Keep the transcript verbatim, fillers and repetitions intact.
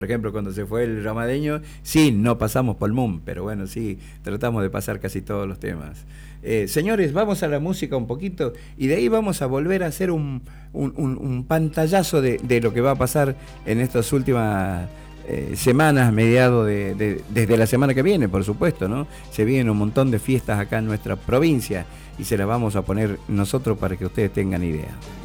Por ejemplo, cuando se fue el ramadeño, sí, no pasamos por el M U M, pero bueno, sí, tratamos de pasar casi todos los temas. Eh, señores, vamos a la música un poquito y de ahí vamos a volver a hacer un, un, un, un pantallazo de, de lo que va a pasar en estas últimas eh, semanas, mediados de, de, desde la semana que viene, por supuesto, ¿no? Se vienen un montón de fiestas acá en nuestra provincia y se las vamos a poner nosotros para que ustedes tengan idea.